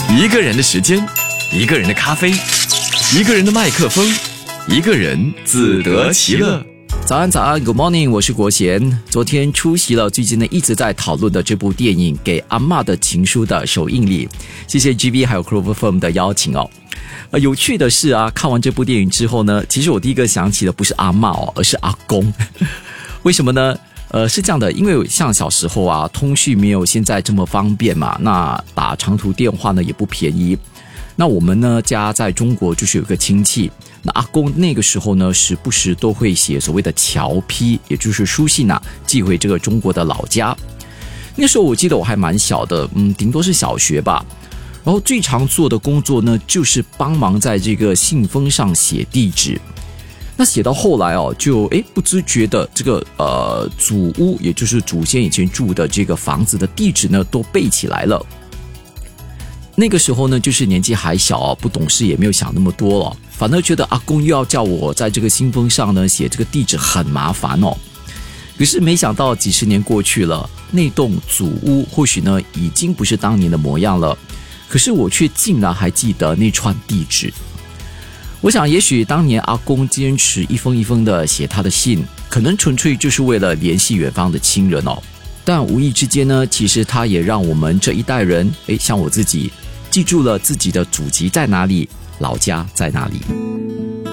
一个人的时间，一个人的咖啡，一个人的麦克风，一个人自得其乐。 早安早安 Good morning， 我是国贤。昨天出席了最近呢一直在讨论的这部电影《给阿嬷的情书》的首映礼，谢谢 GB 还有 Clover Film 的邀请哦。有趣的是啊，看完这部电影之后呢，其实我第一个想起的不是阿嬷哦，而是阿公。为什么呢？是这样的，因为像小时候啊，通讯没有现在这么方便嘛，那打长途电话呢也不便宜。那我们呢家在中国就是有个亲戚，那阿公那个时候呢时不时都会写所谓的侨批，也就是书信啊，寄回这个中国的老家。那时候我记得我还蛮小的，顶多是小学吧。然后最常做的工作呢，就是帮忙在这个信封上写地址。那写到后来哦，就不自觉的这个祖屋，也就是祖先以前住的这个房子的地址呢，都背起来了。那个时候呢，就是年纪还小哦，不懂事，也没有想那么多了，反而觉得阿公又要叫我在这个信封上呢写这个地址很麻烦哦。可是没想到几十年过去了，那栋祖屋或许呢已经不是当年的模样了，可是我却竟然还记得那串地址。我想也许当年阿公坚持一封一封的写他的信，可能纯粹就是为了联系远方的亲人哦。但无意之间呢，其实他也让我们这一代人，像我自己，记住了自己的祖籍在哪里，老家在哪里。